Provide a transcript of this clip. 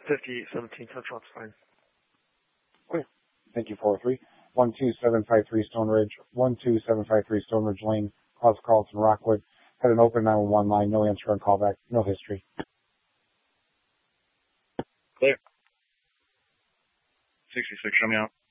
5817 Central, it's fine. Okay. Thank you, 403. 12753 Stone Ridge, 12753 Stone Ridge Lane, Klaus Carlton, Rockwood. Had an open 911 line, no answer on callback, no history. Clear. 66, show me out.